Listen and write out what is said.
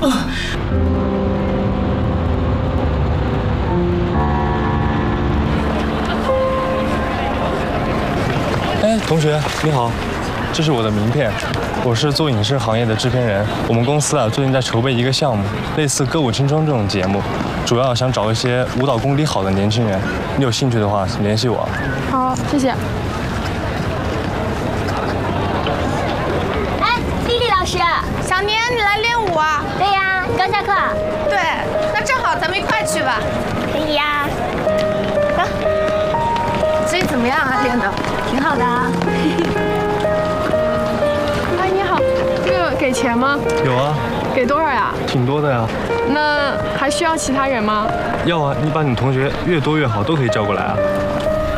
哎，同学你好，这是我的名片，我是做影视行业的制片人。我们公司最近在筹备一个项目，类似《歌舞青春》这种节目，主要想找一些舞蹈功底好的年轻人。你有兴趣的话，请联系我。 好，谢谢。 哎，丽丽老师， 小年，你来练舞啊？ 对呀，你刚下课。 对，那正好咱们一块去吧。 可以呀。 最近怎么样啊？练的？ 挺好的。 哎，你好，这个给钱吗？ 有啊。 给多少呀？ 挺多的呀。 那还需要其他人吗？ 要啊，你把你同学越多越好，都可以叫过来啊。